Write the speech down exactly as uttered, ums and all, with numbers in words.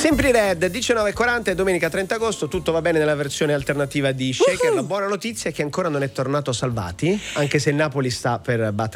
Simply Red, diciannove e quaranta, domenica trenta agosto, tutto va bene nella versione alternativa di Shaker. Uh-huh. La buona notizia è che ancora non è tornato Salvati, anche se il Napoli sta per battere